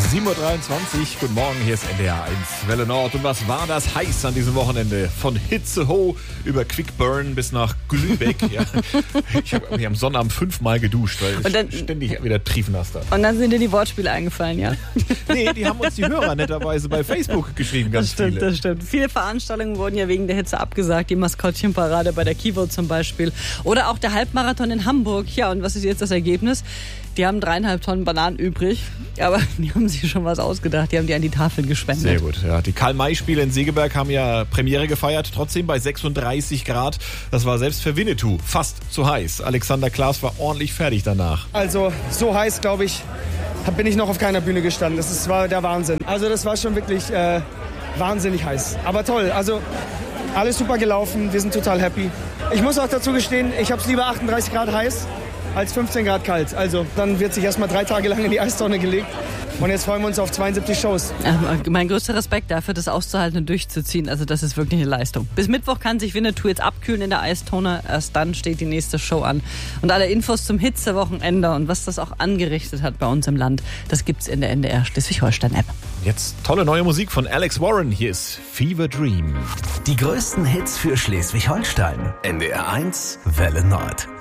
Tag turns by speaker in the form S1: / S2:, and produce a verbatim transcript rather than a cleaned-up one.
S1: sieben Uhr dreiundzwanzig, guten Morgen, hier ist N D R eins Welle Nord. Und was war das heiß an diesem Wochenende? Von Hitzehoe über Quickburn bis nach Glübeck. Ja. Ich habe mich am Sonnabend fünfmal geduscht, weil
S2: und dann,
S1: ich ständig wieder triefnass da.
S2: Und dann sind dir die Wortspiele eingefallen, ja?
S1: Nee, die haben uns die Hörer netterweise bei Facebook geschrieben, ganz
S2: das stimmt,
S1: viele.
S2: Das stimmt. Viele Veranstaltungen wurden ja wegen der Hitze abgesagt. Die Maskottchenparade bei der Kivo zum Beispiel. Oder auch der Halbmarathon in Hamburg. Ja, und was ist jetzt das Ergebnis? Die haben dreieinhalb Tonnen Bananen übrig, aber die haben sich schon was ausgedacht. Die haben die an die Tafel gespendet.
S1: Sehr gut, ja. Die Karl-May-Spiele in Segeberg haben ja Premiere gefeiert, trotzdem bei sechsunddreißig Grad. Das war selbst für Winnetou fast zu heiß. Alexander Klaas war ordentlich fertig danach.
S3: Also so heiß, glaube ich, bin ich noch auf keiner Bühne gestanden. Das ist, war der Wahnsinn. Also das war schon wirklich äh, wahnsinnig heiß. Aber toll, also alles super gelaufen, wir sind total happy. Ich muss auch dazu gestehen, ich habe es lieber achtunddreißig Grad heiß als fünfzehn Grad kalt. Also dann wird sich erstmal drei Tage lang in die Eistonne gelegt. Und jetzt freuen wir uns auf zweiundsiebzig Shows.
S2: Ja, mein größter Respekt dafür, das auszuhalten und durchzuziehen. Also das ist wirklich eine Leistung. Bis Mittwoch kann sich Winnetou jetzt abkühlen in der Eistonne. Erst dann steht die nächste Show an. Und alle Infos zum Hitzewochenende und was das auch angerichtet hat bei uns im Land, das gibt's in der N D R Schleswig-Holstein-App.
S1: Jetzt tolle neue Musik von Alex Warren. Hier ist Fever Dream.
S4: Die größten Hits für Schleswig-Holstein. N D R eins Welle Nord.